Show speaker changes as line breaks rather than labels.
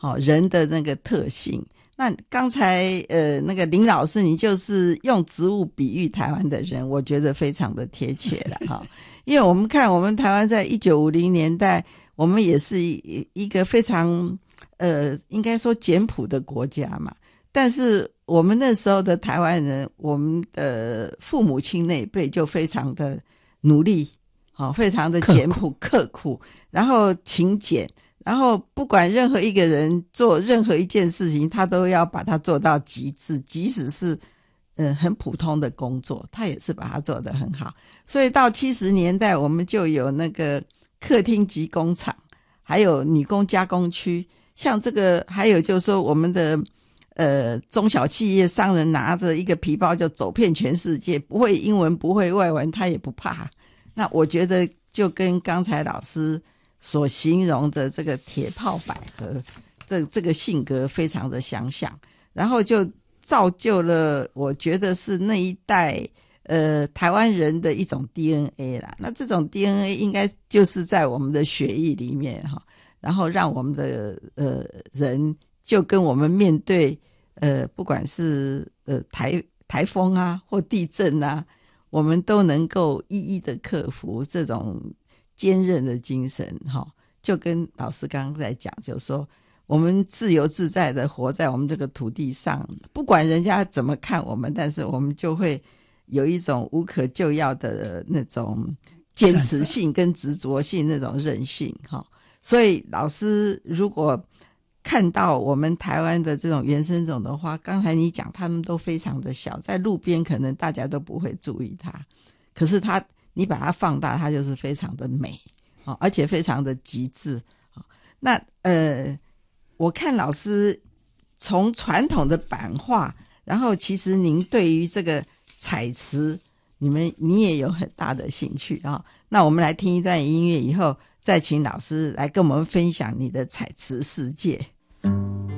人的那个特性。那刚才那个林老师你就是用植物比喻台湾的人，我觉得非常的贴切了因为我们看我们台湾在1950年代，我们也是一个非常应该说简朴的国家嘛，但是我们那时候的台湾人，我们的父母亲那一辈就非常的努力非常的简朴刻苦，然后勤俭，然后不管任何一个人做任何一件事情，他都要把它做到极致，即使是很普通的工作，他也是把它做得很好。所以到70年代我们就有那个客厅及工厂，还有女工加工区，像这个还有就是说我们的中小企业商人拿着一个皮包就走遍全世界，不会英文不会外文他也不怕。那我觉得就跟刚才老师所形容的这个铁炮百合的这个性格非常的相像，然后就造就了我觉得是那一代台湾人的一种 DNA 啦。那这种 DNA 应该就是在我们的血液里面然后让我们的人就跟我们面对不管是台风啊或地震啊，我们都能够一一的克服这种坚韧的精神就跟老师刚刚在讲，就是说我们自由自在的活在我们这个土地上，不管人家怎么看我们，但是我们就会有一种无可救药的那种坚持性跟执着性，那种韧性所以老师如果看到我们台湾的这种原生种的话，刚才你讲他们都非常的小，在路边可能大家都不会注意它，可是你把它放大，它就是非常的美而且非常的极致那我看老师从传统的版画，然后其实您对于这个彩瓷你也有很大的兴趣那我们来听一段音乐以后再请老师来跟我们分享你的彩瓷世界。